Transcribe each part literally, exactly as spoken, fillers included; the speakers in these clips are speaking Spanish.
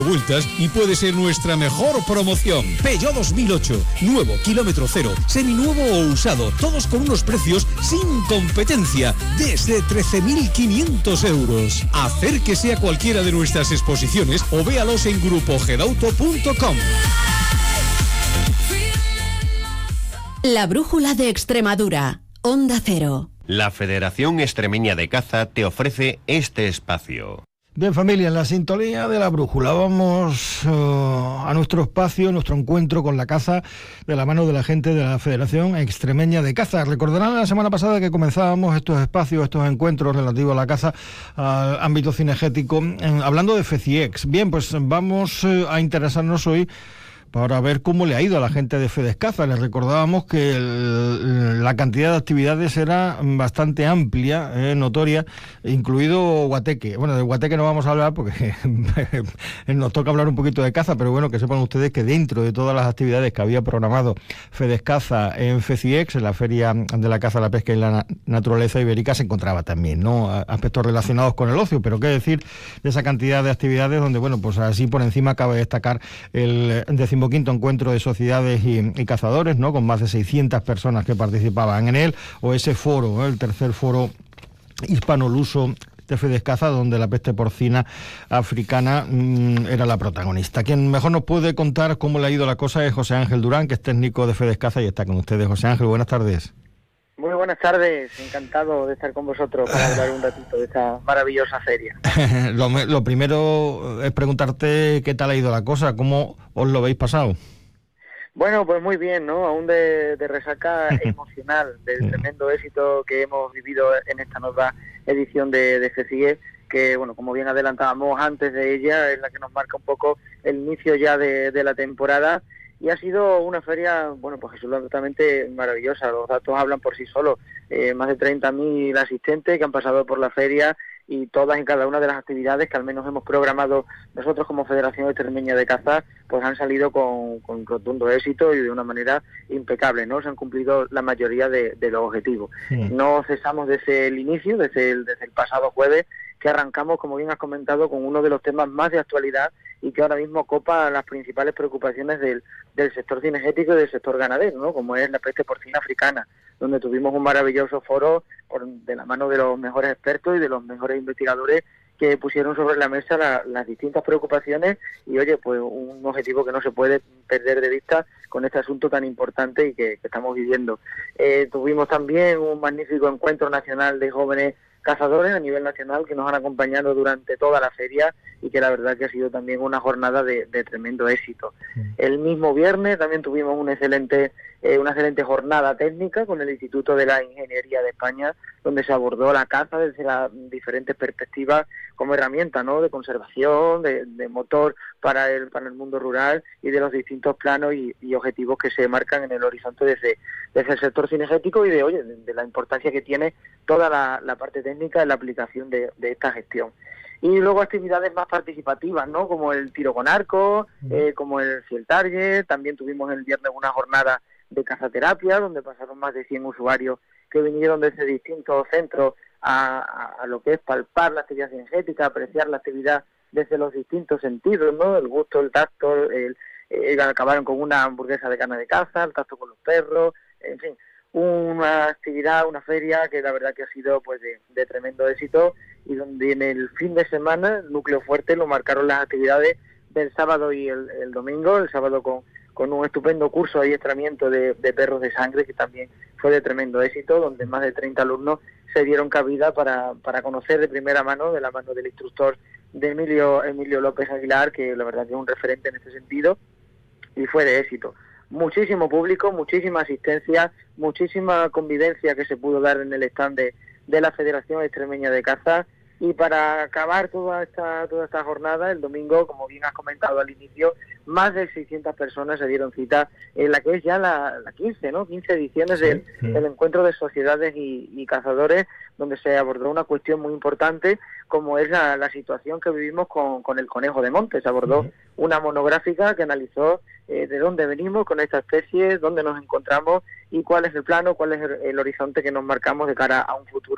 vueltas y puede ser nuestra mejor promoción. Peugeot dos mil ocho, nuevo, kilómetro cero, seminuevo o usado, todos con unos precios sin competencia, desde trece mil quinientos euros. Acérquese a cualquiera de nuestras exposiciones o véalos en grupo gedauto punto com. La brújula de Extremadura, Onda Cero. La Federación Extremeña de Caza te ofrece este espacio. Bien, familia, en la sintonía de la brújula vamos uh, a nuestro espacio, nuestro encuentro con la caza de la mano de la gente de la Federación Extremeña de Caza. Recordarán la semana pasada que comenzábamos estos espacios, estos encuentros relativos a la caza al ámbito cinegético, en, hablando de FECIEX. Bien, pues vamos uh, a interesarnos hoy para ver cómo le ha ido a la gente de Fedescaza. Les recordábamos que el, la cantidad de actividades era bastante amplia, eh, notoria, incluido Guateque. Bueno, de Guateque no vamos a hablar porque nos toca hablar un poquito de caza, pero bueno, que sepan ustedes que dentro de todas las actividades que había programado Fedescaza en FECIEX, en la Feria de la Caza, la Pesca y la Naturaleza Ibérica, se encontraba también, ¿no?, aspectos relacionados con el ocio. Pero qué decir de esa cantidad de actividades donde, bueno, pues así por encima cabe destacar el decimoquinto encuentro de sociedades y, y cazadores, ¿no?, con más de seiscientas personas que participaban en él, o ese foro, ¿eh?, el tercer foro hispano-luso de Fedescaza, donde la peste porcina africana mmm, era la protagonista. Quien mejor nos puede contar cómo le ha ido la cosa es José Ángel Durán, que es técnico de Fedescaza y está con ustedes. José Ángel, buenas tardes. Muy buenas tardes, encantado de estar con vosotros para hablar un ratito de esta maravillosa feria. lo, lo primero es preguntarte qué tal ha ido la cosa, cómo os lo habéis pasado. Bueno, pues muy bien, ¿no? Aún de, de resaca emocional del tremendo éxito que hemos vivido en esta nueva edición de, de FECIEX, que, bueno, como bien adelantábamos antes de ella, es la que nos marca un poco el inicio ya de, de la temporada. Y ha sido una feria, bueno, pues absolutamente maravillosa. Los datos hablan por sí solos. Eh, más de treinta mil asistentes que han pasado por la feria, y todas y cada una de las actividades que al menos hemos programado nosotros como Federación Extremeña de Caza, pues han salido con, con rotundo éxito y de una manera impecable, ¿no? Se han cumplido la mayoría de, de los objetivos. Sí. No cesamos desde el inicio, desde el, desde el pasado jueves, que arrancamos, como bien has comentado, con uno de los temas más de actualidad y que ahora mismo copa las principales preocupaciones del, del sector cinegético y del sector ganadero, ¿no?, como es la peste porcina africana, donde tuvimos un maravilloso foro por, de la mano de los mejores expertos y de los mejores investigadores que pusieron sobre la mesa la, las distintas preocupaciones y, oye, pues un objetivo que no se puede perder de vista con este asunto tan importante y que, que estamos viviendo. Eh, tuvimos también un magnífico encuentro nacional de jóvenes cazadores a nivel nacional que nos han acompañado durante toda la feria y que la verdad que ha sido también una jornada de, de tremendo éxito. Sí. El mismo viernes también tuvimos un excelente, eh, una excelente jornada técnica con el Instituto de la Ingeniería de España, donde se abordó la caza desde las diferentes perspectivas como herramienta, ¿no?, de conservación, de, de motor para el, para el mundo rural y de los distintos planos y, y objetivos que se marcan en el horizonte desde, desde el sector cinegético y de, oye, de, de la importancia que tiene toda la, la parte técnica en la aplicación de, de esta gestión. Y luego actividades más participativas, ¿no?, como el tiro con arco, eh, como el field target. También tuvimos el viernes una jornada de cazaterapia, donde pasaron más de cien usuarios que vinieron desde distintos centros a, a, a lo que es palpar la actividad cinegética, apreciar la actividad desde los distintos sentidos, ¿no?, el gusto, el tacto, el, el, acabaron con una hamburguesa de carne de caza, el tacto con los perros, en fin, una actividad, una feria que la verdad que ha sido pues de, de tremendo éxito y donde en el fin de semana el núcleo fuerte lo marcaron las actividades del sábado y el, el domingo, el sábado con, con un estupendo curso de adiestramiento de, de perros de sangre que también fue de tremendo éxito, donde más de treinta alumnos se dieron cabida para, para conocer de primera mano, de la mano del instructor de Emilio, Emilio López Aguilar, que la verdad que es un referente en este sentido, y fue de éxito. Muchísimo público, muchísima asistencia, muchísima convivencia que se pudo dar en el stand de, de la Federación Extremeña de Caza. Y para acabar toda esta toda esta jornada, el domingo, como bien has comentado al inicio, más de seiscientas personas se dieron cita en la que es ya la, la quince, ¿no? quince ediciones sí, del, sí. del encuentro de sociedades y, y cazadores, donde se abordó una cuestión muy importante, como es la, la situación que vivimos con, con el conejo de monte. Se abordó sí. una monográfica que analizó eh, de dónde venimos con esta especie, dónde nos encontramos y cuál es el plano, cuál es el, el horizonte que nos marcamos de cara a un futuro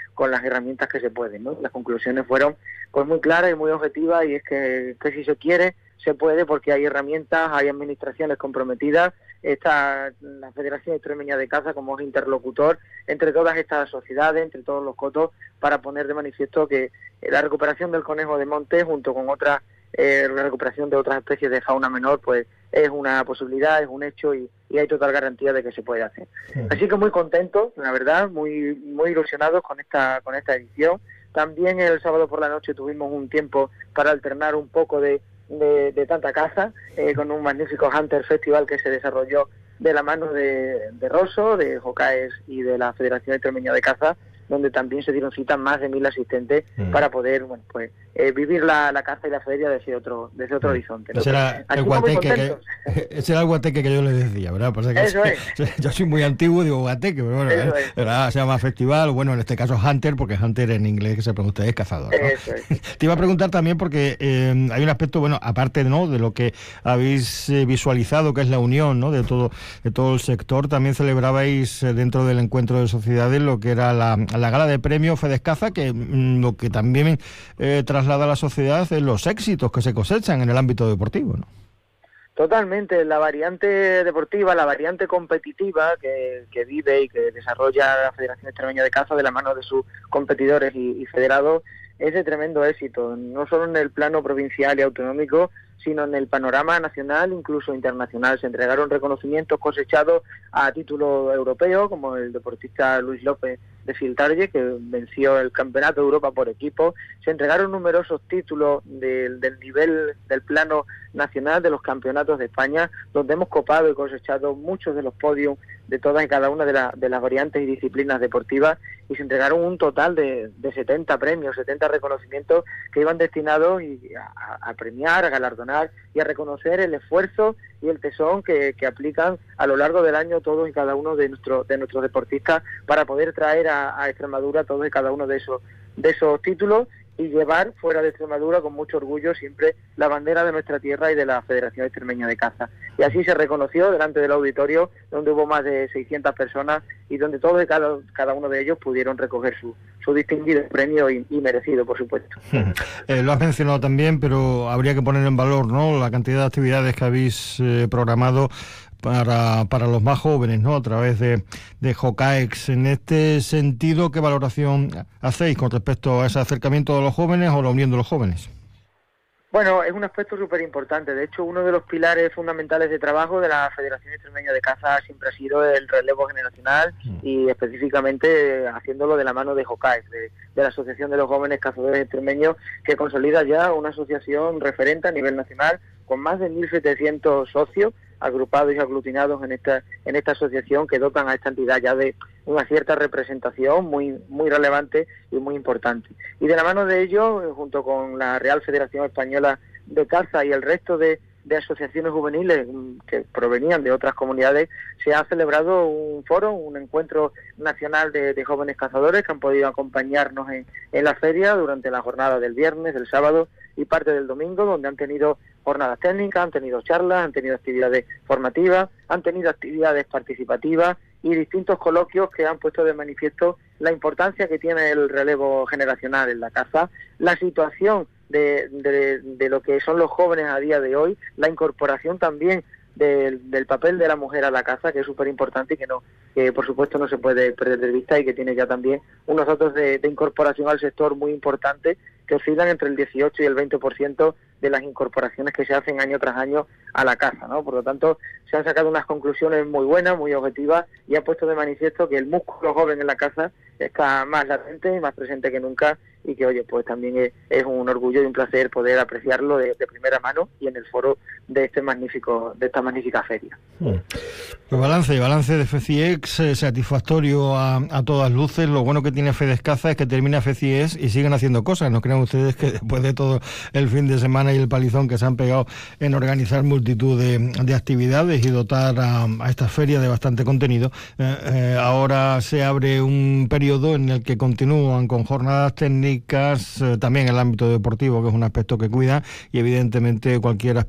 con las herramientas que se pueden, ¿no? Las conclusiones fueron pues muy claras y muy objetivas, y es que, que si se quiere, se puede, porque hay herramientas, hay administraciones comprometidas, está la Federación Extremeña de Caza como interlocutor entre todas estas sociedades, entre todos los cotos, para poner de manifiesto que la recuperación del conejo de monte, junto con otras, eh, la recuperación de otras especies de fauna menor, pues es una posibilidad, es un hecho, y, y hay total garantía de que se puede hacer. Sí. Así que muy contentos, la verdad, muy muy ilusionados con esta con esta edición. También el sábado por la noche tuvimos un tiempo para alternar un poco de De, de tanta caza, eh, con un magnífico Hunter Festival que se desarrolló de la mano de, de Rosso, de Jocaes y de la Federación Extremeña de Caza, donde también se dieron cita más de mil asistentes mm. para poder, bueno, pues eh, vivir la, la caza y la feria desde otro desde otro mm. horizonte, ¿no? Ese era el guateque que, ese era el guateque que yo les decía, ¿verdad? Pues que Eso es. Yo soy muy antiguo, digo guateque, pero bueno, Eso ¿eh? ¿verdad? Se llama festival, bueno, en este caso Hunter, porque Hunter en inglés, que se pregunta, es cazador, ¿no? Eso es. Te iba a preguntar también porque eh, hay un aspecto, bueno, aparte, ¿no?, de lo que habéis eh, visualizado, que es la unión, ¿no?, de todo de todo el sector, también celebrabais eh, dentro del encuentro de sociedades lo que era la, la gala de premios Fedescaza, que mm, lo que también eh, traslada a la sociedad es los éxitos que se cosechan en el ámbito deportivo, ¿no? Totalmente, la variante deportiva, la variante competitiva que, que vive y que desarrolla la Federación Extremeña de Caza de la mano de sus competidores y, y federados es de tremendo éxito, no solo en el plano provincial y autonómico, sino en el panorama nacional, incluso internacional. Se entregaron reconocimientos cosechados a título europeo, como el deportista Luis López de Filtarge, que venció el Campeonato de Europa por equipo. Se entregaron numerosos títulos del, del nivel del plano nacional de los campeonatos de España, donde hemos copado y cosechado muchos de los podios de todas y cada una de, la, de las variantes y disciplinas deportivas, y se entregaron un total de, de setenta premios, setenta reconocimientos que iban destinados a, a premiar, a galardonar y a reconocer el esfuerzo y el tesón que, que aplican a lo largo del año todos y cada uno de, nuestro, de nuestros deportistas para poder traer a, a Extremadura todos y cada uno de esos, de esos títulos, y llevar fuera de Extremadura con mucho orgullo siempre la bandera de nuestra tierra y de la Federación Extremeña de Caza. Y así se reconoció delante del auditorio, donde hubo más de seiscientas personas y donde todos y cada, cada uno de ellos pudieron recoger su, su distinguido premio y, y merecido, por supuesto. Eh, lo has mencionado también, pero habría que poner en valor, ¿no?, la cantidad de actividades que habéis eh, programado para para los más jóvenes, ¿no?, a través de, de Jocaex. En este sentido, ¿qué valoración hacéis con respecto a ese acercamiento de los jóvenes o la unión de los jóvenes? Bueno, es un aspecto súper importante. De hecho, uno de los pilares fundamentales de trabajo de la Federación Extremeña de Caza siempre ha sido el relevo generacional, y específicamente haciéndolo de la mano de Jocaex, de, de la Asociación de los Jóvenes Cazadores Extremeños, que consolida ya una asociación referente a nivel nacional con más de mil setecientos socios agrupados y aglutinados en esta en esta asociación, que dotan a esta entidad ya de una cierta representación muy muy relevante y muy importante. Y de la mano de ello, junto con la Real Federación Española de Caza y el resto de, de asociaciones juveniles que provenían de otras comunidades, se ha celebrado un foro, un encuentro nacional de, de jóvenes cazadores que han podido acompañarnos en, en la feria durante la jornada del viernes, del sábado y parte del domingo, donde han tenido jornadas técnicas, han tenido charlas, han tenido actividades formativas, han tenido actividades participativas y distintos coloquios que han puesto de manifiesto la importancia que tiene el relevo generacional en la caza, la situación de, de, de lo que son los jóvenes a día de hoy, la incorporación también del, del papel de la mujer a la caza, que es súper importante y que no que por supuesto no se puede perder de vista, y que tiene ya también unos datos de, de incorporación al sector muy importantes, que oscilan entre el dieciocho y el veinte por ciento de las incorporaciones que se hacen año tras año a la caza, ¿no? Por lo tanto, se han sacado unas conclusiones muy buenas, muy objetivas, y ha puesto de manifiesto que el músculo joven en la caza está más latente y más presente que nunca, y que, oye, pues también es, es un orgullo y un placer poder apreciarlo de, de primera mano y en el foro de este magnífico de esta magnífica feria. Hmm. Pues balance, balance de FECIEX eh, satisfactorio a, a todas luces. Lo bueno que tiene Fedescaza es que termina FECIEX y siguen haciendo cosas. No crean ustedes que después de todo el fin de semana y el palizón que se han pegado en organizar multitud de, de actividades y dotar a, a esta feria de bastante contenido, eh, eh, ahora se abre un periodo en el que continúan con jornadas técnicas, eh, también el ámbito deportivo, que es un aspecto que cuida, y evidentemente cualquier aspecto relacionado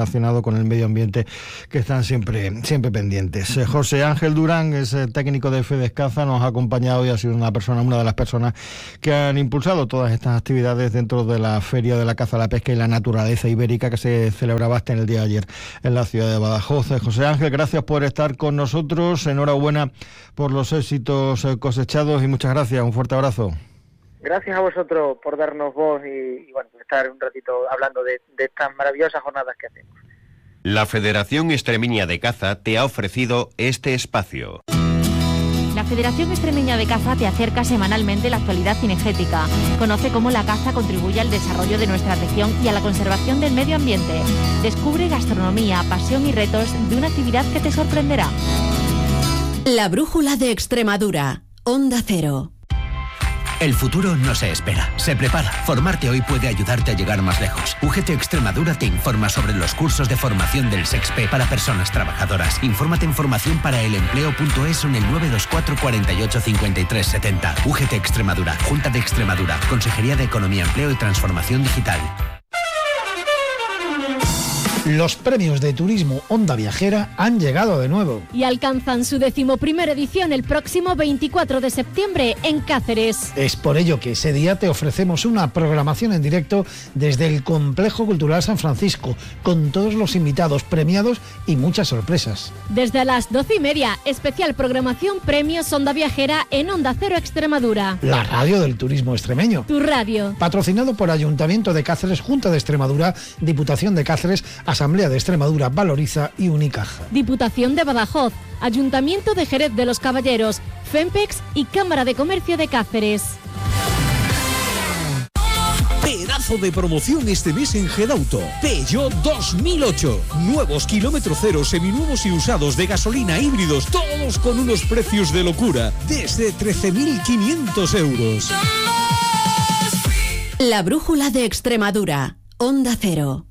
relacionado con el medio ambiente que están siempre, siempre pendientes. Eh, José Ángel Durán es eh, técnico de Fedescaza, nos ha acompañado y ha sido una persona, una de las personas que han impulsado todas estas actividades dentro de la Feria de la Caza, la Pesca y la Naturaleza Ibérica que se celebraba hasta en el día de ayer en la ciudad de Badajoz. Eh, José Ángel, gracias por estar con nosotros, enhorabuena por los éxitos cosechados y muchas gracias, un fuerte abrazo. Gracias a vosotros por darnos voz y, y bueno, estar un ratito hablando de, de estas maravillosas jornadas que hacemos. La Federación Extremeña de Caza te ha ofrecido este espacio. La Federación Extremeña de Caza te acerca semanalmente la actualidad cinegética. Conoce cómo la caza contribuye al desarrollo de nuestra región y a la conservación del medio ambiente. Descubre gastronomía, pasión y retos de una actividad que te sorprenderá. La brújula de Extremadura, Onda Cero. El futuro no se espera, se prepara. Formarte hoy puede ayudarte a llegar más lejos. U G T Extremadura te informa sobre los cursos de formación del SEXPE para personas trabajadoras. Infórmate en formación para el empleo punto es o en el nueve dos cuatro, cuatro ocho, cinco tres siete cero. U G T Extremadura, Junta de Extremadura, Consejería de Economía, Empleo y Transformación Digital. Los premios de turismo Onda Viajera han llegado de nuevo. Y alcanzan su decimoprimera edición el próximo veinticuatro de septiembre en Cáceres. Es por ello que ese día te ofrecemos una programación en directo desde el Complejo Cultural San Francisco, con todos los invitados premiados y muchas sorpresas. Desde las doce y media, especial programación Premios Onda Viajera en Onda Cero Extremadura. La radio del turismo extremeño. Tu radio. Patrocinado por Ayuntamiento de Cáceres, Junta de Extremadura, Diputación de Cáceres, Asamblea de Extremadura, Valoriza y Unicaja. Diputación de Badajoz, Ayuntamiento de Jerez de los Caballeros, FEMPEX y Cámara de Comercio de Cáceres. Pedazo de promoción este mes en Gedauto. Peugeot dos mil ocho. Nuevos kilómetro cero, seminuevos y usados de gasolina, híbridos, todos con unos precios de locura, desde trece mil quinientos euros. La brújula de Extremadura, Onda Cero.